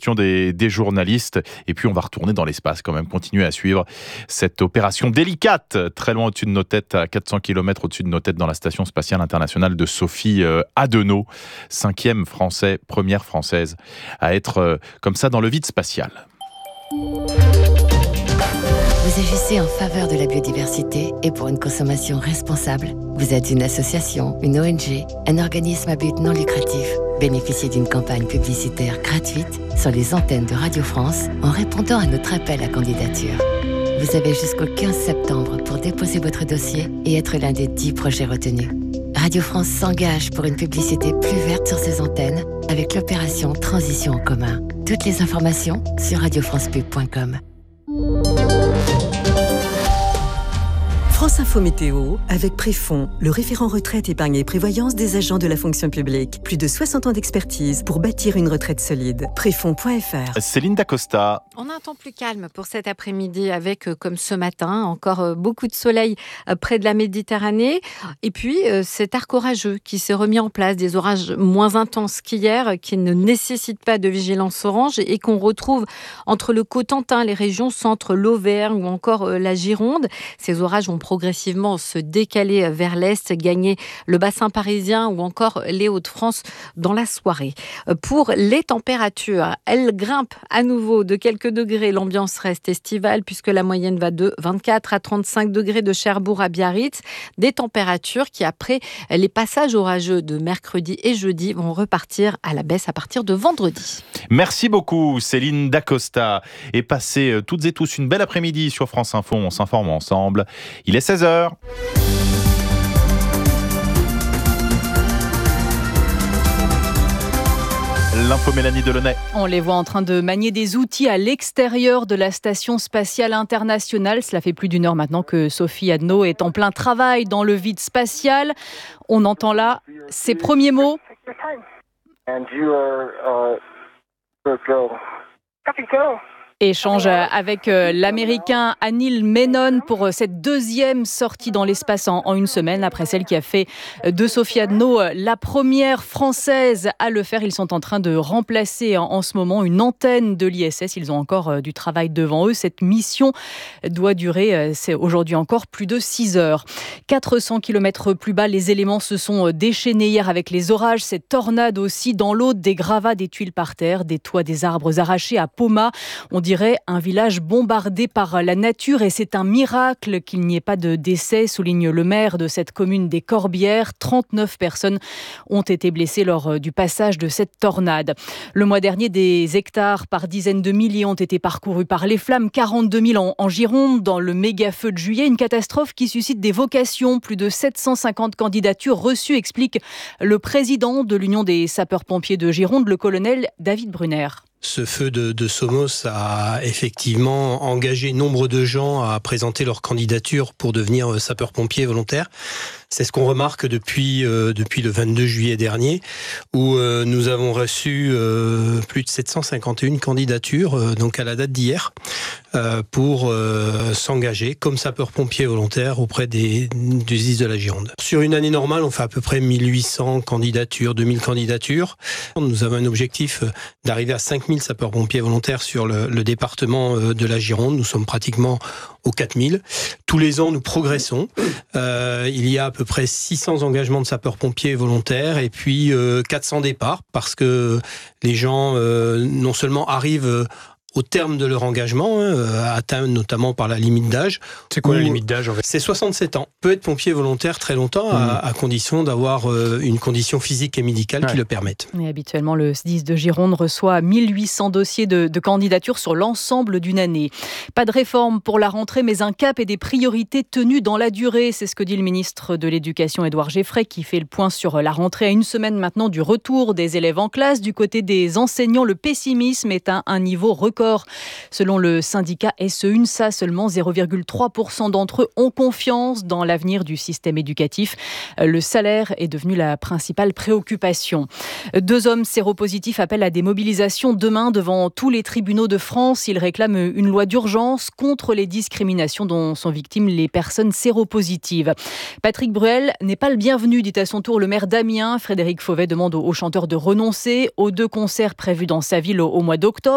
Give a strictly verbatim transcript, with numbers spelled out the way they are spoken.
questions des, des journalistes. Et puis on va retourner dans l'espace quand même, continuer à suivre cette opération délicate, très loin au-dessus de nos têtes, à quatre cents kilomètres au-dessus de nos têtes dans la Station spatiale internationale de Sophie euh, Adenau, cinquième français, première française à être euh, comme ça dans le vide spatial. Vous agissez en faveur de la biodiversité et pour une consommation responsable. Vous êtes une association, une O N G, un organisme à but non lucratif. Bénéficiez d'une campagne publicitaire gratuite sur les antennes de Radio France en répondant à notre appel à candidature. Vous avez jusqu'au quinze septembre pour déposer votre dossier et être l'un des dix projets retenus. Radio France s'engage pour une publicité plus verte sur ses antennes avec l'opération Transition en commun. Toutes les informations sur radio france pub point com. France Info Météo, avec Préfond, le référent retraite, épargne et prévoyance des agents de la fonction publique. Plus de soixante ans d'expertise pour bâtir une retraite solide. Préfond point f r. Céline Dacosta. On a un temps plus calme pour cet après-midi avec, comme ce matin, encore beaucoup de soleil près de la Méditerranée. Et puis, cet arc orageux qui s'est remis en place, des orages moins intenses qu'hier, qui ne nécessitent pas de vigilance orange et qu'on retrouve entre le Cotentin, les régions centre, l'Auvergne ou encore la Gironde. Ces orages vont progressivement se décaler vers l'est, gagner le bassin parisien ou encore les Hauts-de-France dans la soirée. Pour les températures, elles grimpent à nouveau de quelques degrés. L'ambiance reste estivale puisque la moyenne va de vingt-quatre à trente-cinq degrés de Cherbourg à Biarritz. Des températures qui, après les passages orageux de mercredi et jeudi, vont repartir à la baisse à partir de vendredi. Merci beaucoup Céline Dacosta. Et passez toutes et tous une belle après-midi sur France Info. On s'informe ensemble. Il est seize heures. L'info Mélanie Delaunay. On les voit en train de manier des outils à l'extérieur de la Station spatiale internationale. Cela fait plus d'une heure maintenant que Sophie Adenau est en plein travail dans le vide spatial. On entend là ses premiers mots. And you are, uh, good girl. Happy girl. Échange avec l'Américain Anil Menon pour cette deuxième sortie dans l'espace en une semaine, après celle qui a fait de Sophie Adenau la première française à le faire. Ils sont en train de remplacer en ce moment une antenne de l'I S S. Ils ont encore du travail devant eux. Cette mission doit durer, c'est aujourd'hui encore, plus de six heures. quatre cents kilomètres plus bas, les éléments se sont déchaînés hier avec les orages, cette tornade aussi dans l'eau, des gravats, des tuiles par terre, des toits, des arbres arrachés à Poma. On dirait un village bombardé par la nature et c'est un miracle qu'il n'y ait pas de décès, souligne le maire de cette commune des Corbières. trente-neuf personnes ont été blessées lors du passage de cette tornade. Le mois dernier, des hectares par dizaines de milliers ont été parcourus par les flammes, quarante-deux mille en, en Gironde, dans le méga feu de juillet. Une catastrophe qui suscite des vocations. Plus de sept cent cinquante candidatures reçues, explique le président de l'Union des sapeurs-pompiers de Gironde, le colonel David Brunner. Ce feu de, de Somos a effectivement engagé nombre de gens à présenter leur candidature pour devenir sapeur-pompier volontaire. C'est ce qu'on remarque depuis, euh, depuis le vingt-deux juillet dernier, où euh, nous avons reçu euh, plus de sept cent cinquante et une candidatures, euh, donc à la date d'hier, euh, pour euh, s'engager comme sapeur-pompier volontaire auprès des, des I S de la Gironde. Sur une année normale, on fait à peu près mille huit cents candidatures, deux mille candidatures. Nous avons un objectif d'arriver à cinq mille sapeurs-pompiers volontaires sur le, le département de la Gironde. Nous sommes pratiquement aux quatre mille. Tous les ans, nous progressons. Euh, il y a à peu près six cents engagements de sapeurs-pompiers volontaires et puis euh, quatre cents départs parce que les gens euh, non seulement arrivent euh, au terme de leur engagement, hein, atteint notamment par la limite d'âge. C'est quoi la limite d'âge en fait ? C'est soixante-sept ans. On peut être pompier volontaire très longtemps, mmh. à, à condition d'avoir euh, une condition physique et médicale ouais. qui le permette. Et habituellement, le S D I S de Gironde reçoit mille huit cents dossiers de, de candidature sur l'ensemble d'une année. Pas de réforme pour la rentrée, mais un cap et des priorités tenues dans la durée. C'est ce que dit le ministre de l'Éducation, Édouard Geffray, qui fait le point sur la rentrée à une semaine maintenant du retour des élèves en classe. Du côté des enseignants, le pessimisme est à un niveau record. Selon le syndicat S E U N S A, seulement zéro virgule trois pour cent d'entre eux ont confiance dans l'avenir du système éducatif. Le salaire est devenu la principale préoccupation. Deux hommes séropositifs appellent à des mobilisations demain devant tous les tribunaux de France. Ils réclament une loi d'urgence contre les discriminations dont sont victimes les personnes séropositives. Patrick Bruel n'est pas le bienvenu, dit à son tour le maire d'Amiens. Frédéric Fauvet demande au chanteur de renoncer aux deux concerts prévus dans sa ville au mois d'octobre.